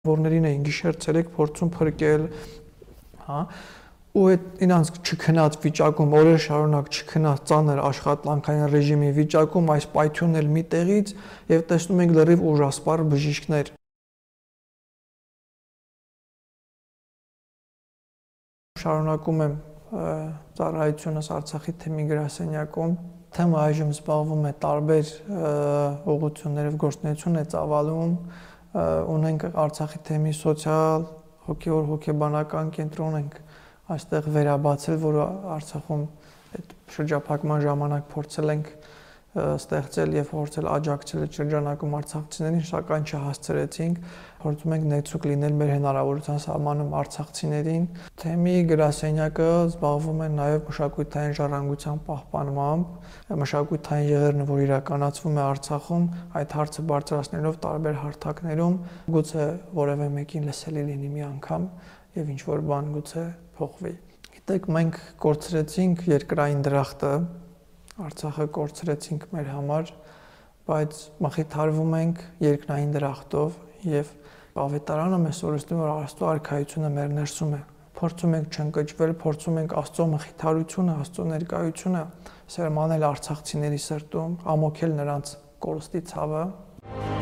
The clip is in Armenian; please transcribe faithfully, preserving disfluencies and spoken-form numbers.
Որներին էին գիշեր-ցերեկ փորձում փրկել, հա, ու այդ իրանց չքնած վիճակում, օրեր շարունակ չքնած ծանր աշխատանքային ռեժիմի վիճակում այս պայթյունն էլ մի տեղից եւ տեսնում ենք լրիվ ուժասպառ բժիշկներ։ Շարունակում եմ ծառայությունս Արցախի թեմի գրասենյակում, թեմը այժմ զբաղվում է տարբեր ուղղություններով գործունեություն է ծավալում, ունենք Արցախի թեմի սոցիալ, հոգեոր, հոգեբանական կենտրոն ենք այստեղ վերաբացել, որը Արցախում այդ շրջափակման ժամանակ փորձել ենք ստեղծել եւ փորձել աջակցել այդ շրջանակում արցախցիներին, սակայն չհասցրեցինք, փորձում ենք ներծուկ լինել մեր հնարավորության սահմանում արցախցիներին։ Թեմի գրասենյակը զբաղվում է նաեւ մշակութային ժառանգության պահպանմամբ, մշակութային եղերնը, որ իրականացվում է Արցախում, այդ հարցը բարձրացնելով տարբեր հարթակներում, գուցե որևէ մեկին լսելի լինի մի անգամ եւ ինչ որ բան գուցե փոխվի։ Գիտեք, մենք կորցրեցինք երկրային դրախտը, Արցախը կորցրեցինք մեր համար, բայց մխիթարվում ենք երկնային դրախտով եւ ավետարանը մեզ օրհասում որ Աստծո արքայությունը մեր ներսում է։ Փորձում ենք չընկճվել, փորձում ենք Աստծո մխիթարությունը, Աստծո ներկայությունը սերմանել արցախցիների սրտում, ամոքել նրանց կորստի ցավը։